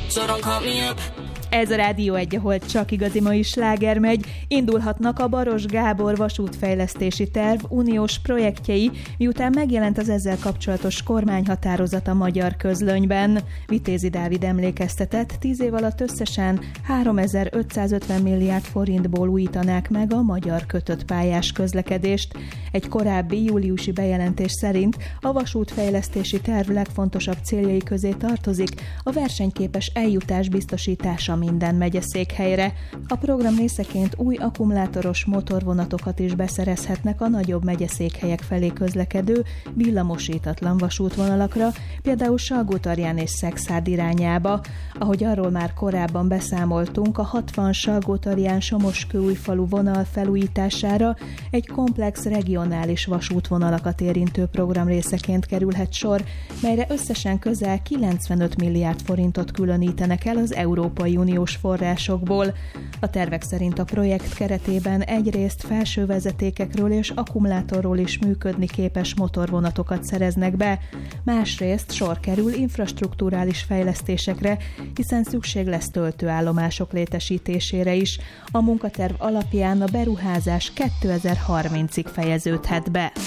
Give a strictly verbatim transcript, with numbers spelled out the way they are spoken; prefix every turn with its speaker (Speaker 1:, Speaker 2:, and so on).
Speaker 1: so don't call me up.
Speaker 2: Ez a Rádió egy, ahol csak igazi mai sláger megy. Indulhatnak a Baross Gábor vasútfejlesztési terv uniós projektjei, miután megjelent az ezzel kapcsolatos kormányhatározat a Magyar Közlönyben. Vitézi Dávid emlékeztetett, tíz év alatt összesen háromezer-ötszázötven milliárd forintból újítanák meg a magyar kötött pályás közlekedést. Egy korábbi júliusi bejelentés szerint a vasútfejlesztési terv legfontosabb céljai közé tartozik a versenyképes eljutás biztosítása minden megyeszékhelyre. A program részeként új akkumulátoros motorvonatokat is beszerezhetnek a nagyobb megyeszékhelyek felé közlekedő villamosítatlan vasútvonalakra, például Salgótarján és Szekszárd irányába. Ahogy arról már korábban beszámoltunk, a hatvan Salgótarján-Somoskőújfalu vonal felújítására egy komplex regionális vasútvonalakat érintő program részeként kerülhet sor, melyre összesen közel kilencvenöt milliárd forintot különítenek el az Európai Uniós forrásokból. A tervek szerint a projekt keretében egyrészt felső vezetékekről és akkumulátorról is működni képes motorvonatokat szereznek be, másrészt sor kerül infrastrukturális fejlesztésekre, hiszen szükség lesz töltőállomások létesítésére is. A munkaterv alapján a beruházás kétezer-harmincig fejeződhet be.